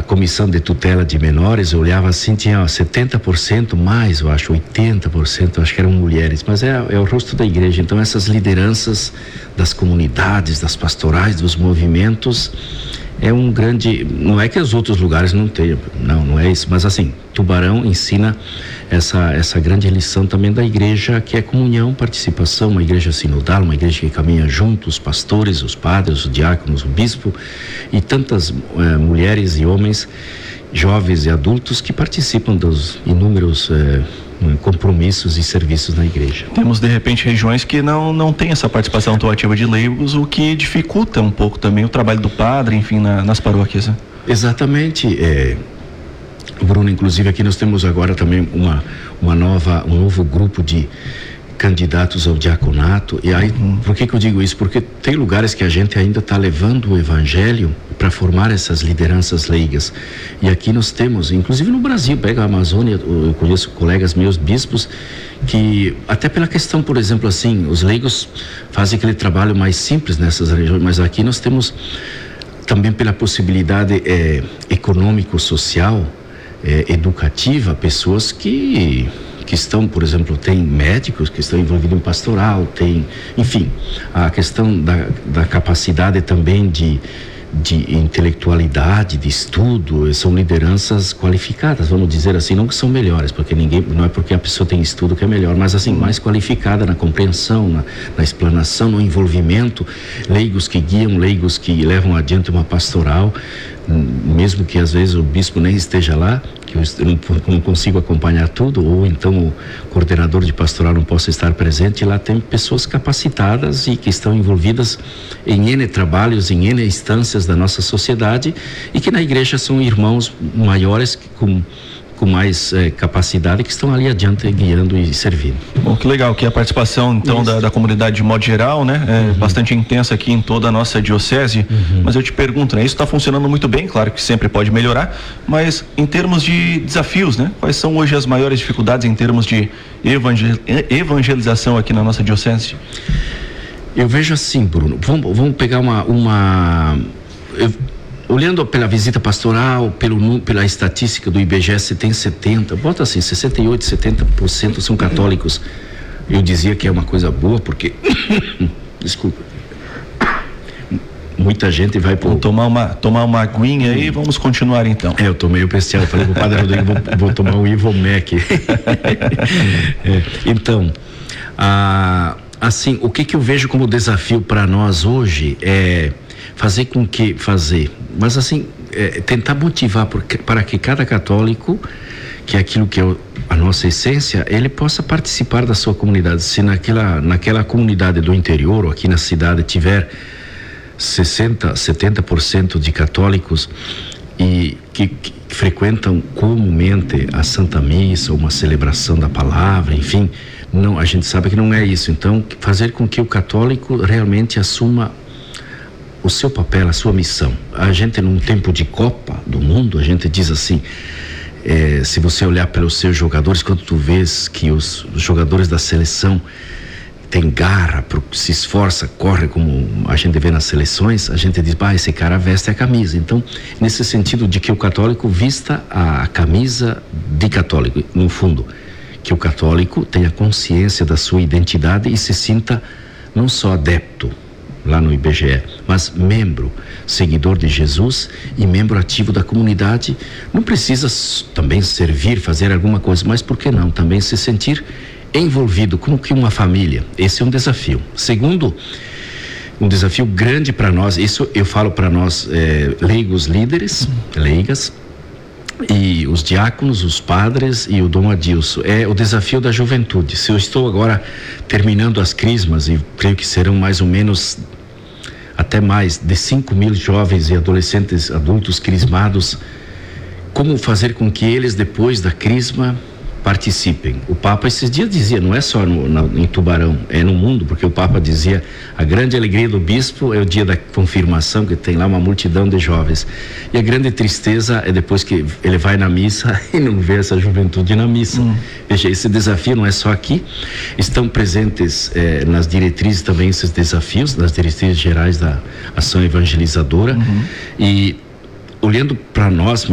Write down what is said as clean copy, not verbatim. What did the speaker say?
comissão de tutela de menores, eu olhava assim, tinha 70% mais, eu acho, 80%, acho que eram mulheres, mas é o rosto da igreja. Então essas lideranças das comunidades, das pastorais, dos movimentos, é um grande, não é que os outros lugares não tenham, não é isso, mas assim, Tubarão ensina essa grande lição também da igreja, que é comunhão, participação, uma igreja sinodal, uma igreja que caminha junto, os pastores, os padres, os diáconos, o bispo e tantas mulheres e homens, jovens e adultos que participam dos inúmeros compromissos e serviços na igreja. Temos de repente regiões que não tem essa participação tão ativa de leigos, o que dificulta um pouco também o trabalho do padre, enfim, nas paróquias, né? Exatamente, Bruno, inclusive aqui nós temos agora também um novo grupo de candidatos ao diaconato. E aí, por que eu digo isso? Porque tem lugares que a gente ainda está levando o evangelho para formar essas lideranças leigas. E aqui nós temos, inclusive no Brasil, pega a Amazônia, eu conheço colegas meus, bispos, que até pela questão, por exemplo, assim, os leigos fazem aquele trabalho mais simples nessas regiões, mas aqui nós temos também pela possibilidade econômico-social, educativa, pessoas que estão, por exemplo, tem médicos que estão envolvidos em pastoral, tem, enfim, a questão da capacidade também de intelectualidade, de estudo, são lideranças qualificadas, vamos dizer assim, não que são melhores, porque não é porque a pessoa tem estudo que é melhor, mas assim, mais qualificada na compreensão, na explanação, no envolvimento, leigos que guiam, leigos que levam adiante uma pastoral, mesmo que às vezes o bispo nem esteja lá, que eu não consigo acompanhar tudo, ou então o coordenador de pastoral não possa estar presente, lá tem pessoas capacitadas e que estão envolvidas em N trabalhos, em N instâncias da nossa sociedade, e que na igreja são irmãos maiores com mais capacidade, que estão ali adiante guiando e servindo. Bom, que legal, que a participação então da comunidade de modo geral, né, bastante intensa aqui em toda a nossa diocese. Mas eu te pergunto, né, isso está funcionando muito bem, claro que sempre pode melhorar, mas em termos de desafios, né, quais são hoje as maiores dificuldades em termos de evangelização aqui na nossa diocese? Eu vejo assim, Bruno, vamos pegar olhando pela visita pastoral, pela estatística do IBGE, você tem 68%, 70% são católicos. Eu dizia que é uma coisa boa, porque desculpa, muita gente vai por... Tomar uma aguinha aí, vamos continuar então. Eu tomei o bestial, eu falei pro padre Rodrigo, vou tomar o Ivomec. Então, assim, o que eu vejo como desafio para nós hoje é mas assim, tentar motivar para que cada católico, que é aquilo que é a nossa essência, ele possa participar da sua comunidade. Se naquela comunidade do interior, ou aqui na cidade, tiver 70% de católicos e que frequentam comumente a Santa Missa, uma celebração da palavra, enfim, não, a gente sabe que não é isso. Então, fazer com que o católico realmente assuma o seu papel, a sua missão. A gente, num tempo de Copa do Mundo, a gente diz assim, se você olhar pelos seus jogadores, quando tu vês que os jogadores da seleção têm garra, se esforça, corre, como a gente vê nas seleções, a gente diz, esse cara veste a camisa. Então, nesse sentido de que o católico vista a camisa de católico, no fundo, que o católico tenha consciência da sua identidade e se sinta não só adepto, lá no IBGE, mas membro, seguidor de Jesus e membro ativo da comunidade. Não precisa também servir, fazer alguma coisa, mas por que não também se sentir envolvido como que uma família? Esse é um desafio. Segundo, um desafio grande para nós, isso eu falo para nós leigos, líderes, leigas, e os diáconos, os padres e o Dom Adilson, é o desafio da juventude. Se eu estou agora terminando as crismas, e creio que serão mais ou menos até mais de 5.000 jovens e adolescentes adultos crismados, como fazer com que eles, depois da crisma, participem? O Papa esses dias dizia, não é só em Tubarão, é no mundo, porque o Papa dizia, a grande alegria do bispo é o dia da confirmação, que tem lá uma multidão de jovens, e a grande tristeza é depois que ele vai na missa e não vê essa juventude na missa. Veja, esse desafio não é só aqui, estão presentes nas diretrizes também esses desafios, nas diretrizes gerais da ação evangelizadora, e olhando para nós